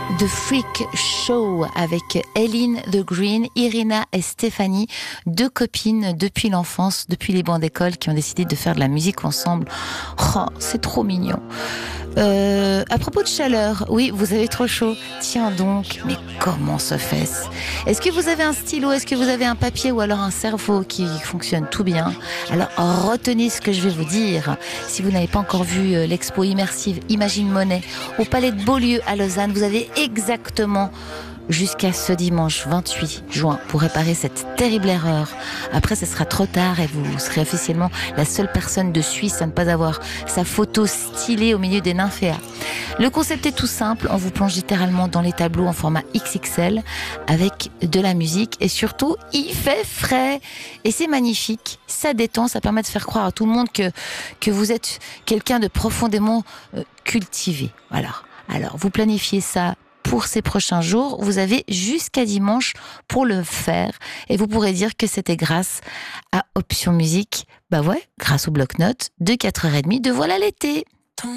The Freak Show avec Eileen the Green, Irina et Stéphanie, deux copines depuis l'enfance, depuis les bancs d'école qui ont décidé de faire de la musique ensemble. Oh, c'est trop mignon. À propos de chaleur, oui, vous avez trop chaud. Tiens donc, mais comment se fait-ce ? Est-ce que vous avez un stylo ? Est-ce que vous avez un papier ou alors un cerveau qui fonctionne tout bien ? Alors retenez ce que je vais vous dire. Si vous n'avez pas encore vu l'expo immersive Imagine Monnaie au Palais de Beaulieu à Lausanne, vous avez exactement jusqu'à ce dimanche 28 juin pour réparer cette terrible erreur. Après, ce sera trop tard et vous serez officiellement la seule personne de Suisse à ne pas avoir sa photo stylée au milieu des nymphéas. Le concept est tout simple, on vous plonge littéralement dans les tableaux en format XXL avec de la musique et surtout, il fait frais. Et c'est magnifique, ça détend, ça permet de faire croire à tout le monde que vous êtes quelqu'un de profondément cultivé. Voilà. Alors, vous planifiez ça pour ces prochains jours, vous avez jusqu'à dimanche pour le faire et vous pourrez dire que c'était grâce à Option Musique. Bah ouais, grâce au bloc-notes de 4h30 de Voilà l'été.